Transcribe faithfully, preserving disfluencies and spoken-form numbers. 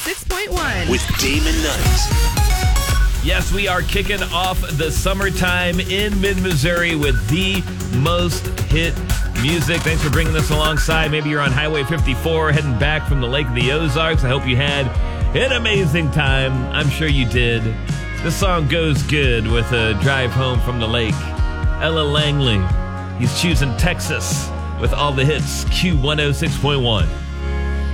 six point one. With Damon Knight. Yes, we are kicking off the summertime in mid-Missouri with the most hit music. Thanks for bringing this alongside. Maybe you're on Highway fifty-four heading back from the Lake of the Ozarks. I hope you had an amazing time. I'm sure you did. This song goes good with a drive home from the lake. Ella Langley, he's choosing Texas with all the hits. Q one oh six point one.